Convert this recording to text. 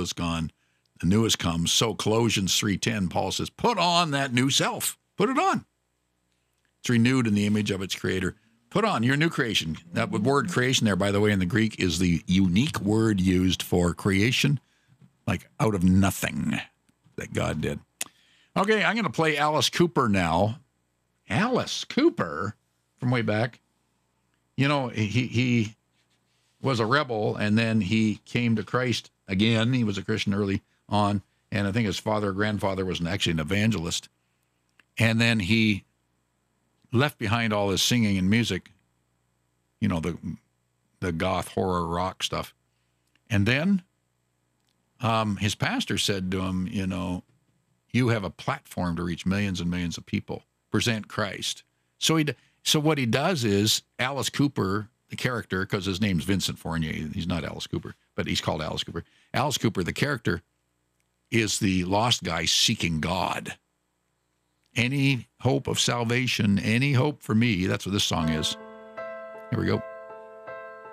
is gone. The new has come. So Colossians 3:10, Paul says, put on that new self. Put it on. It's renewed in the image of its creator. Put on your new creation. That word creation there, by the way, in the Greek is the unique word used for creation, like out of nothing that God did. Okay, I'm going to play Alice Cooper now. Alice Cooper from way back. You know, he was a rebel, and then he came to Christ again. He was a Christian early on, and I think his father or grandfather was actually an evangelist. And then he left behind all his singing and music, you know, the goth horror rock stuff. And then his pastor said to him, you know, you have a platform to reach millions and millions of people. Present Christ. So what he does is Alice Cooper, the character, because his name's Vincent Fournier. He's not Alice Cooper, but he's called Alice Cooper. Alice Cooper, the character, is the lost guy seeking God. Any hope of salvation, any hope for me. That's what this song is. Here we go.